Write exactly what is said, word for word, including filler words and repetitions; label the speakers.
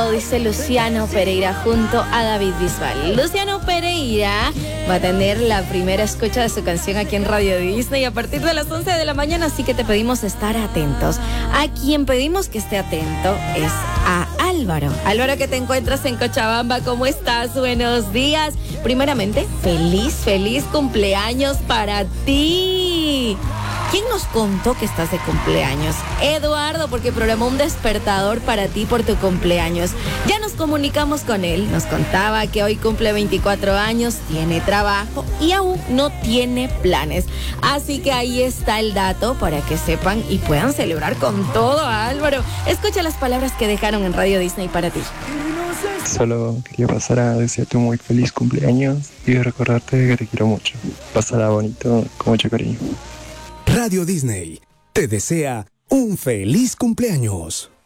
Speaker 1: Quiero, dice Luciano Pereira junto a David Bisbal. Luciano Pereira va a tener la primera escucha de su canción aquí en Radio Disney a partir de las once de la mañana, así que te pedimos estar atentos. A quien pedimos que esté atento es a Álvaro. Álvaro, que te encuentras en Cochabamba, ¿cómo estás? Buenos días. Primeramente, feliz, feliz cumpleaños para ti. ¿Quién nos contó que estás de cumpleaños? Eduardo, porque programó un despertador para ti por tu cumpleaños. Ya nos comunicamos con él, nos contaba que hoy cumple veinticuatro años, tiene trabajo y aún no tiene planes. Así que ahí está el dato para que sepan y puedan celebrar con todo a Álvaro. Escucha las palabras que dejaron en Radio Disney para ti.
Speaker 2: Solo quería pasar a desearte un muy feliz cumpleaños y recordarte que te quiero mucho. Pásala bonito, con mucho cariño.
Speaker 3: Radio Disney te desea un feliz cumpleaños.